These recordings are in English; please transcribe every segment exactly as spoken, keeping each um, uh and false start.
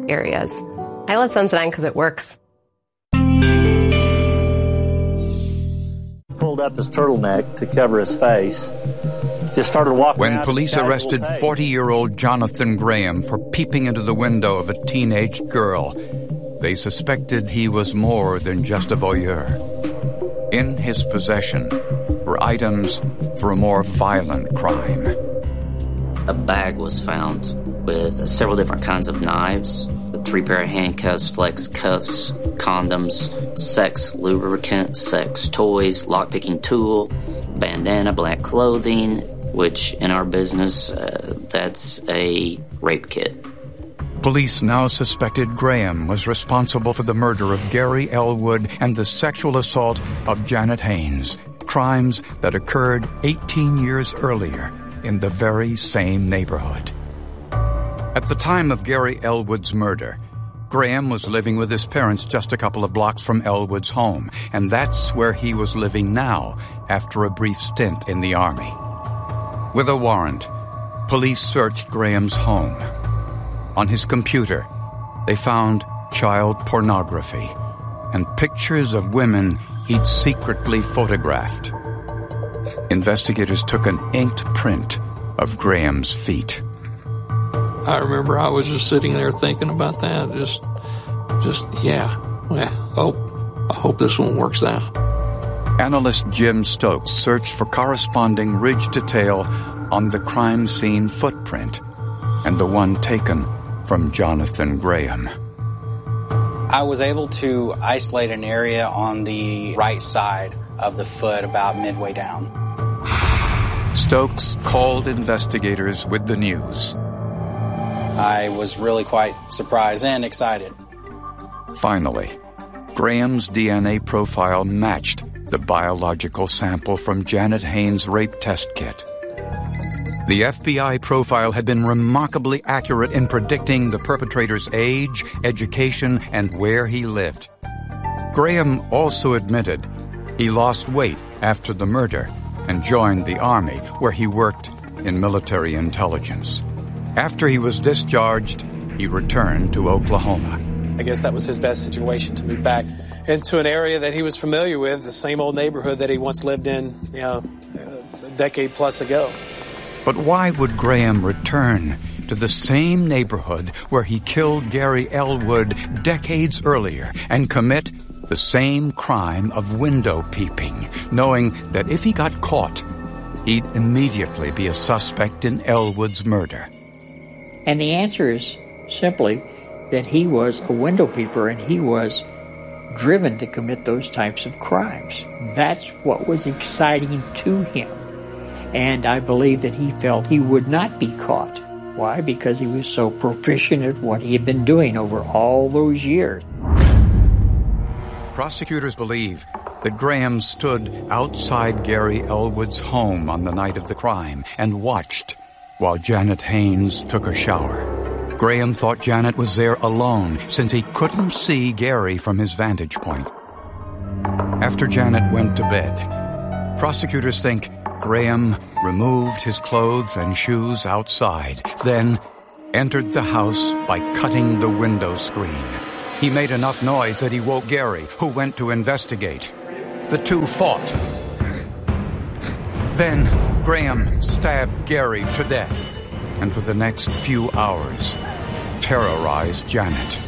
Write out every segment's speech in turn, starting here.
areas. I love Sensodyne because it works. Pulled up his turtleneck to cover his face. Just started walking. When police arrested forty-year-old Jonathan Graham for peeping into the window of a teenage girl, they suspected he was more than just a voyeur. In his possession were items for a more violent crime. A bag was found with several different kinds of knives, with three pair of handcuffs, flex cuffs, condoms, sex lubricant, sex toys, lockpicking tool, bandana, black clothing, which in our business, uh, that's a rape kit. Police now suspected Graham was responsible for the murder of Gary Elwood and the sexual assault of Janet Haynes, crimes that occurred eighteen years earlier in the very same neighborhood. At the time of Gary Elwood's murder, Graham was living with his parents just a couple of blocks from Elwood's home, and that's where he was living now after a brief stint in the Army. With a warrant, police searched Graham's home. On his computer, they found child pornography and pictures of women he'd secretly photographed. Investigators took an inked print of Graham's feet. I remember I was just sitting there thinking about that. Just, just, yeah. Well, hope, I hope this one works out. Analyst Jim Stokes searched for corresponding ridge detail on the crime scene footprint and the one taken from Jonathan Graham. I was able to isolate an area on the right side of the foot about midway down. Stokes called investigators with the news. I was really quite surprised and excited. Finally, Graham's D N A profile matched the biological sample from Janet Haynes' rape test kit. The F B I profile had been remarkably accurate in predicting the perpetrator's age, education, and where he lived. Graham also admitted he lost weight after the murder and joined the Army, where he worked in military intelligence. After he was discharged, he returned to Oklahoma. I guess that was his best situation, to move back into an area that he was familiar with, the same old neighborhood that he once lived in, you know, a decade plus ago. But why would Graham return to the same neighborhood where he killed Gary Elwood decades earlier and commit the same crime of window peeping, knowing that if he got caught, he'd immediately be a suspect in Elwood's murder? And the answer is simply that he was a window peeper and he was driven to commit those types of crimes. That's what was exciting to him. And I believe that he felt he would not be caught. Why? Because he was so proficient at what he had been doing over all those years. Prosecutors believe that Graham stood outside Gary Elwood's home on the night of the crime and watched while Janet Haynes took a shower. Graham thought Janet was there alone since he couldn't see Gary from his vantage point. After Janet went to bed, prosecutors think Graham removed his clothes and shoes outside, then entered the house by cutting the window screen. He made enough noise that he woke Gary, who went to investigate. The two fought. Then Graham stabbed Gary to death, and for the next few hours, terrorized Janet.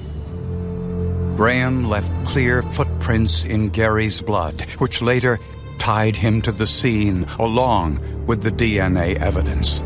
Graham left clear footprints in Gary's blood, which later tied him to the scene along with the D N A evidence.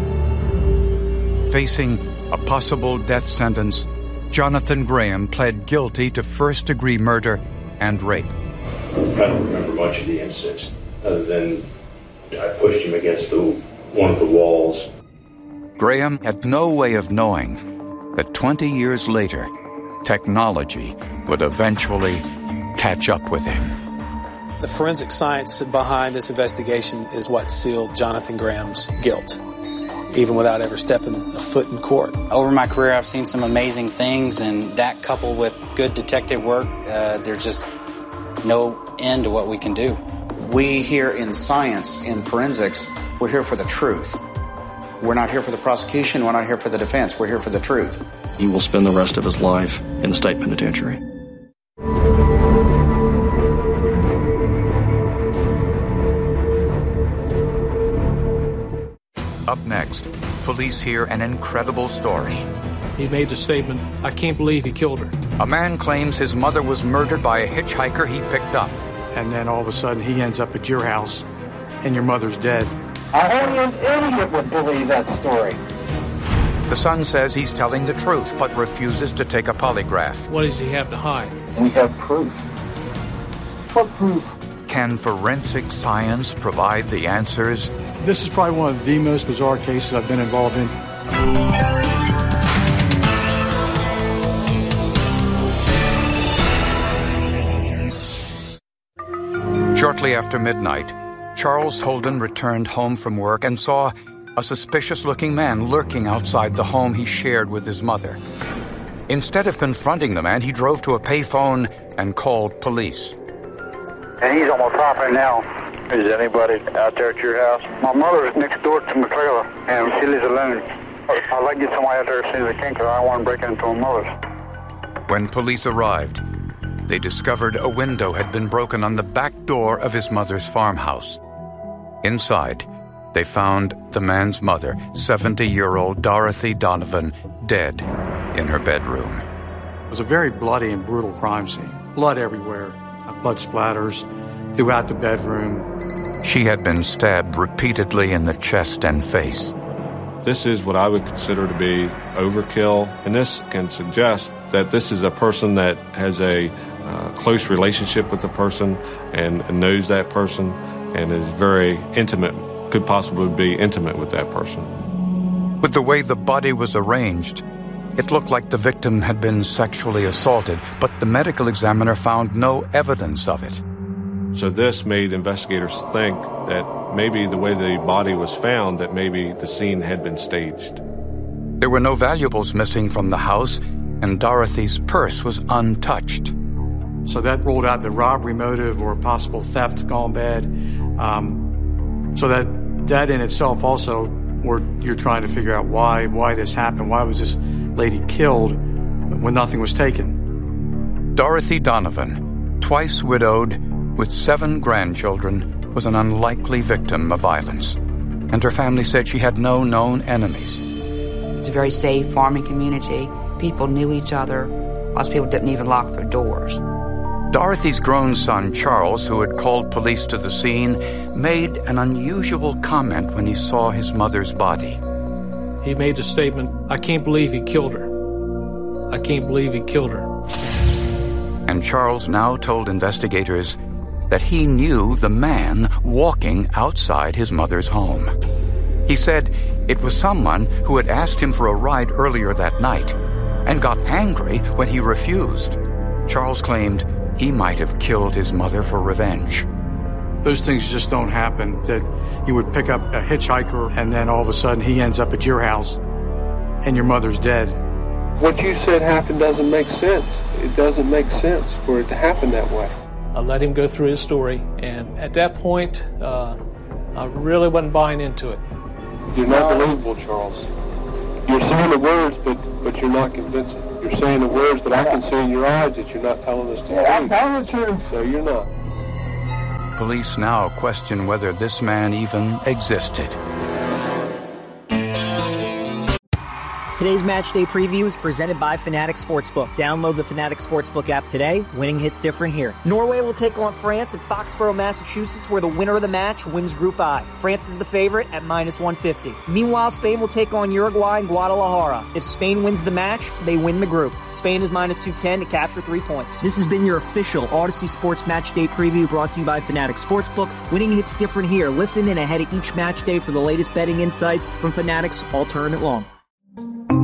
Facing a possible death sentence, Jonathan Graham pled guilty to first-degree murder and rape. I don't remember much of the incident, other than I pushed him against the, one of the walls. Graham had no way of knowing that twenty years later, technology would eventually catch up with him. The forensic science behind this investigation is what sealed Jonathan Graham's guilt, even without ever stepping a foot in court. Over my career, I've seen some amazing things, and that coupled with good detective work, uh, there's just no end to what we can do. We here in science, in forensics, we're here for the truth. We're not here for the prosecution. We're not here for the defense. We're here for the truth. He will spend the rest of his life in the state penitentiary. Up next, police hear an incredible story. He made the statement, "I can't believe he killed her." A man claims his mother was murdered by a hitchhiker he picked up. And then all of a sudden he ends up at your house and your mother's dead. Only an idiot would believe that story. The son says he's telling the truth, but refuses to take a polygraph. What does he have to hide? We have proof. What proof? Can forensic science provide the answers? This is probably one of the most bizarre cases I've been involved in. Shortly after midnight, Charles Holden returned home from work and saw a suspicious-looking man lurking outside the home he shared with his mother. Instead of confronting the man, he drove to a payphone and called police. And he's almost hopping now. Is anybody out there at your house? My mother is next door to my trailer, and she lives alone. I'd like to get somebody out there as soon as I can, because I don't want to break into my mother's. When police arrived, they discovered a window had been broken on the back door of his mother's farmhouse. Inside, they found the man's mother, seventy-year-old Dorothy Donovan, dead in her bedroom. It was a very bloody and brutal crime scene. Blood everywhere, blood splatters throughout the bedroom. She had been stabbed repeatedly in the chest and face. This is what I would consider to be overkill, and this can suggest that this is a person that has a uh, close relationship with the person and, and knows that person and is very intimate, could possibly be intimate with that person. With the way the body was arranged, it looked like the victim had been sexually assaulted, but the medical examiner found no evidence of it. So this made investigators think that maybe the way the body was found, that maybe the scene had been staged. There were no valuables missing from the house, and Dorothy's purse was untouched. So that ruled out the robbery motive or possible theft gone bad. Um, so that that in itself also, where you're trying to figure out why why this happened. Why was this lady killed when nothing was taken? Dorothy Donovan, twice widowed, with seven grandchildren, was an unlikely victim of violence, and her family said she had no known enemies. It was a very safe farming community. People knew each other. Most people didn't even lock their doors. Dorothy's grown son, Charles, who had called police to the scene, made an unusual comment when he saw his mother's body. He made the statement, "I can't believe he killed her. I can't believe he killed her." And Charles now told investigators that he knew the man walking outside his mother's home. He said it was someone who had asked him for a ride earlier that night and got angry when he refused. Charles claimed he might have killed his mother for revenge. Those things just don't happen, that you would pick up a hitchhiker and then all of a sudden he ends up at your house and your mother's dead. What you said happened doesn't make sense. It doesn't make sense for it to happen that way. I let him go through his story, and at that point, uh, I really wasn't buying into it. You're not believable, Charles. You're saying the words, but, but you're not convincing. You're saying the words that I can see in your eyes that you're not telling us the truth. I'm telling the truth. So you're not. Police now question whether this man even existed. Today's Match Day Preview is presented by Fanatics Sportsbook. Download the Fanatics Sportsbook app today. Winning hits different here. Norway will take on France at Foxborough, Massachusetts, where the winner of the match wins Group I. France is the favorite at minus one fifty. Meanwhile, Spain will take on Uruguay in Guadalajara. If Spain wins the match, they win the group. Spain is minus two ten to capture three points. This has been your official Odyssey Sports Match Day Preview brought to you by Fanatics Sportsbook. Winning hits different here. Listen in ahead of each match day for the latest betting insights from Fanatics all tournament long.